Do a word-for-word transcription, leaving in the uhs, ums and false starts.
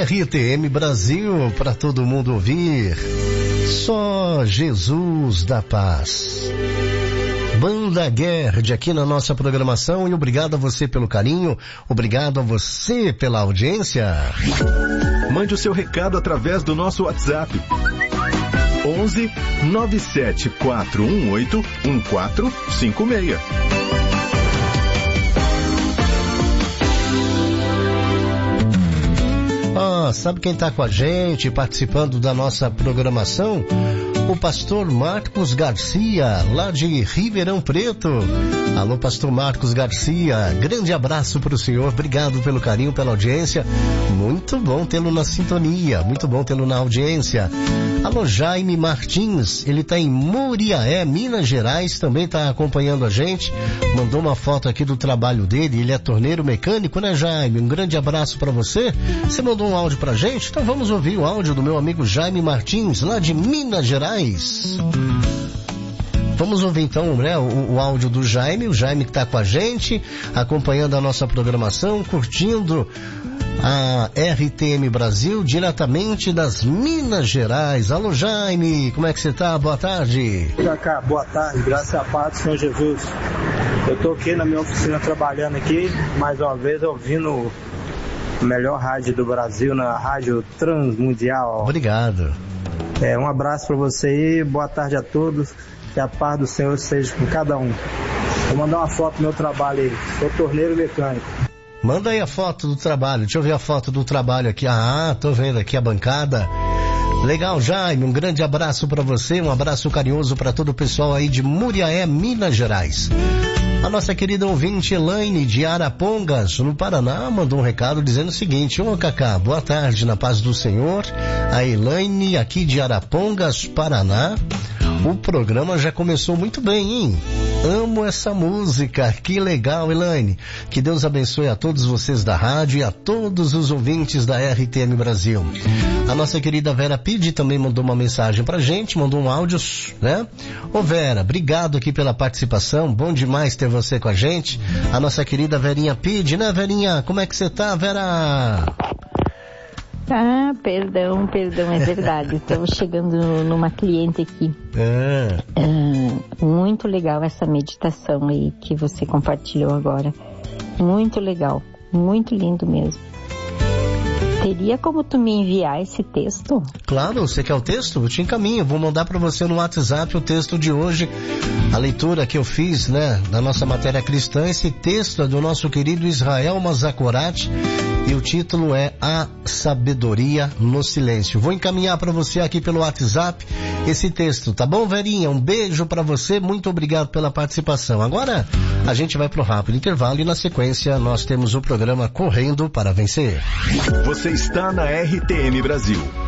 R T M Brasil, para todo mundo ouvir. Só Jesus da Paz. Banda Gerd aqui na nossa programação, e obrigado a você pelo carinho, obrigado a você pela audiência. Mande o seu recado através do nosso WhatsApp. onze nove sete quatro um oito um quatro cinco seis. Ah, sabe quem está com a gente, participando da nossa programação? O pastor Marcos Garcia, lá de Ribeirão Preto. Alô, pastor Marcos Garcia, grande abraço para o senhor, obrigado pelo carinho, pela audiência. Muito bom tê-lo na sintonia, muito bom tê-lo na audiência. Alô, Jaime Martins, ele está em Muriaé, Minas Gerais, também está acompanhando a gente. Mandou uma foto aqui do trabalho dele, ele é torneiro mecânico, né, Jaime? Um grande abraço para você. Você mandou um áudio pra gente? Então vamos ouvir o áudio do meu amigo Jaime Martins, lá de Minas Gerais. Vamos ouvir então, né, o, o áudio do Jaime, o Jaime que está com a gente, acompanhando a nossa programação, curtindo a R T M Brasil, diretamente das Minas Gerais. Alô, Jaime, como é que você está? Boa tarde. Cacá, boa tarde, graças a paz do Senhor Jesus. Eu estou aqui na minha oficina trabalhando aqui, mais uma vez ouvindo a melhor rádio do Brasil, na Rádio Transmundial. Obrigado. É, um abraço para você e boa tarde a todos. Que a paz do Senhor seja com cada um. Vou mandar uma foto do meu trabalho aí. Sou torneiro mecânico. Manda aí a foto do trabalho. Deixa eu ver a foto do trabalho aqui. Ah, tô vendo aqui a bancada. Legal, Jaime. Um grande abraço para você. Um abraço carinhoso para todo o pessoal aí de Muriaé, Minas Gerais. A nossa querida ouvinte Elaine de Arapongas, no Paraná, mandou um recado dizendo o seguinte: ô Cacá, boa tarde, na paz do Senhor. A Elaine aqui de Arapongas, Paraná. O programa já começou muito bem, hein? Amo essa música, que legal, Elaine. Que Deus abençoe a todos vocês da rádio e a todos os ouvintes da R T M Brasil. A nossa querida Vera Pide também mandou uma mensagem pra gente, mandou um áudio, né? Ô Vera, obrigado aqui pela participação, bom demais ter você com a gente. A nossa querida Verinha Pide, né, Verinha? Como é que você tá, Vera? Ah, perdão, perdão, é verdade. Estamos chegando numa cliente aqui. É. Ah, muito legal essa meditação aí que você compartilhou agora. Muito legal, muito lindo mesmo. Teria como tu me enviar esse texto? Claro, você quer o texto? Eu te encaminho, vou mandar para você no WhatsApp o texto de hoje, a leitura que eu fiz, né, da nossa matéria cristã. Esse texto é do nosso querido Israel Mazakorati e o título é A Sabedoria no Silêncio. Vou encaminhar para você aqui pelo WhatsApp esse texto, tá bom, Verinha? Um beijo para você, muito obrigado pela participação. Agora a gente vai pro rápido intervalo e na sequência nós temos o programa Correndo para Vencer. Você está na R T M Brasil,